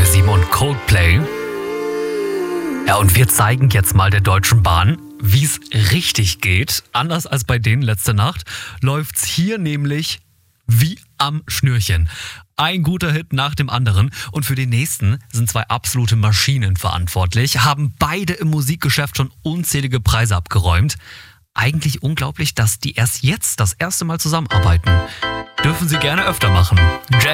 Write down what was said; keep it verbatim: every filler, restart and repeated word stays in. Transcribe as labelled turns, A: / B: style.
A: Sieben und Coldplay. Ja, und wir zeigen jetzt mal der Deutschen Bahn, wie es richtig geht. Anders als bei denen letzte Nacht läuft's hier nämlich wie am Schnürchen. Ein guter Hit nach dem anderen. Und für den nächsten sind zwei absolute Maschinen verantwortlich, haben beide im Musikgeschäft schon unzählige Preise abgeräumt. Eigentlich unglaublich, dass die erst jetzt das erste Mal zusammenarbeiten. Dürfen sie gerne öfter machen.